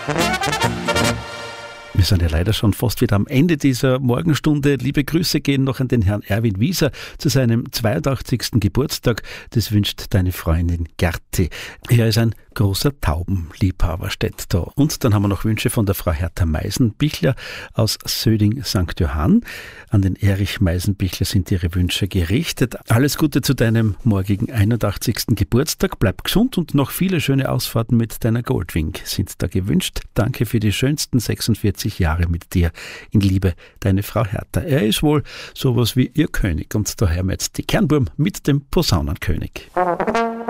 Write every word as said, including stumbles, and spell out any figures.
Wir sind ja leider schon fast wieder am Ende dieser Morgenstunde. Liebe Grüße gehen noch an den Herrn Erwin Wieser zu seinem zweiundachtzigsten Geburtstag. Das wünscht deine Freundin Gerti. Er ist ein großer Taubenliebhaber, steht da. Und dann haben wir noch Wünsche von der Frau Hertha Meisenbichler aus Söding Sankt Johann. An den Erich Meisenbichler sind ihre Wünsche gerichtet. Alles Gute zu deinem morgigen einundachtzigsten Geburtstag. Bleib gesund und noch viele schöne Ausfahrten mit deiner Goldwing sind da gewünscht. Danke für die schönsten sechsundvierzig Jahre mit dir. In Liebe, deine Frau Hertha. Er ist wohl sowas wie ihr König. Und da hören wir jetzt die Kernburm mit dem Posaunenkönig.